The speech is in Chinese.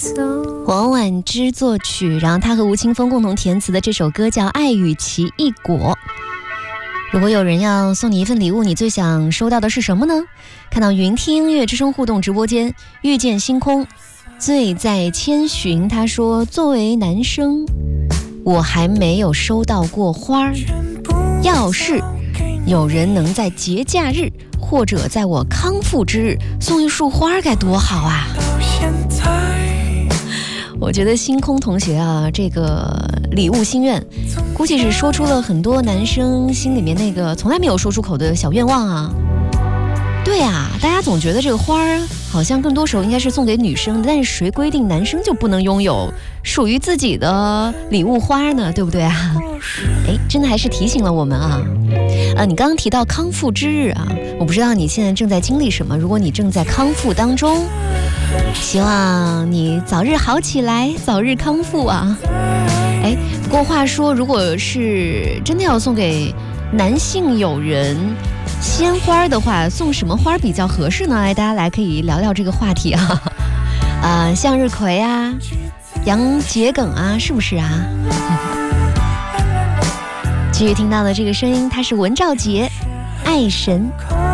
王婉之作曲，然后他和吴青峰共同填词的这首歌叫《爱与奇异果》。如果有人要送你一份礼物，你最想收到的是什么呢？看到云听音乐之声互动直播间，遇见星空醉在千寻，他说作为男生我还没有收到过花，要是有人能在节假日或者在我康复之日送一束花该多好啊。我觉得星空同学啊，这个礼物心愿估计是说出了很多男生心里面那个从来没有说出口的小愿望啊。对啊，大家总觉得这个花好像更多时候应该是送给女生的，但是谁规定男生就不能拥有属于自己的礼物花呢？对不对啊？哎，真的还是提醒了我们啊。你刚刚提到康复之日啊，我不知道你现在正在经历什么。如果你正在康复当中，希望你早日好起来，早日康复啊。哎，不过话说，如果是真的要送给男性友人鲜花的话，送什么花比较合适呢？大家来可以聊聊这个话题啊。向日葵啊，洋桔梗啊，是不是啊？继续听到的这个声音，它是文兆杰，爱神。